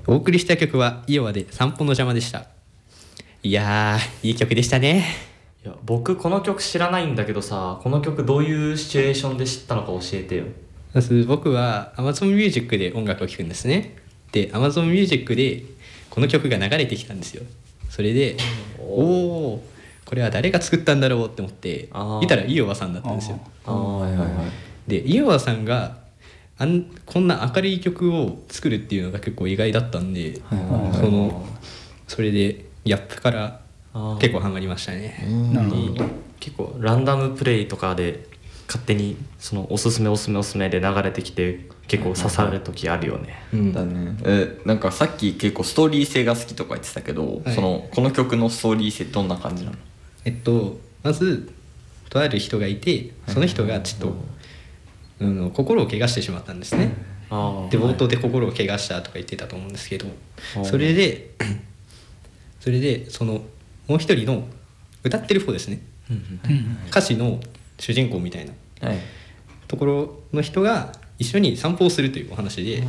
お送りした曲はイオワで散歩の邪魔でした。いやー、いい曲でしたね。 いや僕この曲知らないんだけどさ、この曲どういうシチュエーションで知ったのか教えてよ。 まず僕は Amazon Music で音楽を聴くんですね。で Amazon Music でこの曲が流れてきたんですよ。それでおお、これは誰が作ったんだろうって思って見たらイオワさんだったんですよ。 はいはいはい。 でイオワさんがこんな明るい曲を作るっていうのが結構意外だったんで、それでギャップから結構ハマりましたね。 なるほど。 結構ランダムプレイとかで勝手にそのおすすめおすすめおすすめで流れてきて結構刺さる時あるよね。 だね。なんかさっき結構ストーリー性が好きとか言ってたけど、 はい、 この曲のストーリー性どんな感じなの？ まずとある人がいて、その人がちょっと、心を怪我してしまったんですね。で冒頭で心を怪我したとか言ってたと思うんですけど、それでそのもう一人の歌ってる方ですね、歌詞の主人公みたいなところの人が一緒に散歩をするというお話で、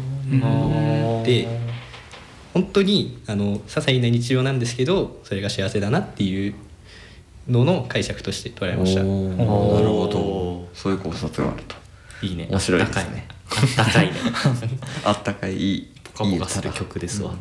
本当に些細な日常なんですけど、それが幸せだなっていうのの解釈として捉えました。 なるほど、そういう考察があるといいね。 面白いですね。 あったかいね。 あったかいポカポカする曲ですわ。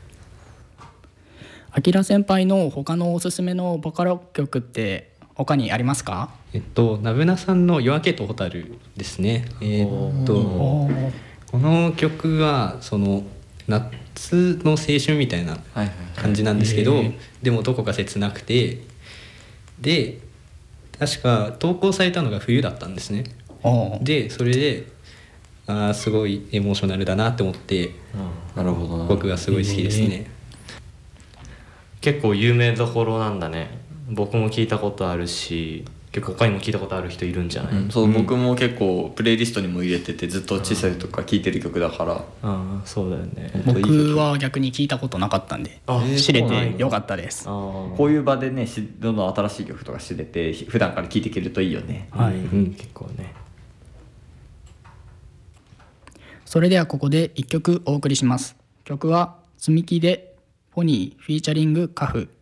あきら先輩の他のおすすめのボカロ曲って他にありますか？ ナブナさんの夜明けと蛍ですね。この曲はその夏の青春みたいな感じなんですけど、でもどこか切なくて、で確か投稿されたのが冬だったんですね。でそれですごいエモーショナルだなって思って、 なるほどな。 僕がすごい好きですね。 結構有名どころなんだね。僕も聞いたことあるし、結構他にも聞いたことある人いるんじゃない？ そう、僕も結構プレイリストにも入れてて、ずっと小さい時とか聴いてる曲だから。 そうだよね。 僕は逆に聞いたことなかったんで知れてよかったです。 こういう場でね、どんどん新しい曲とか知れて普段から聴いていけるといいよね。 結構ね。 それではここで1曲お送りします。曲は積み木でポニーフィーチャリングカフ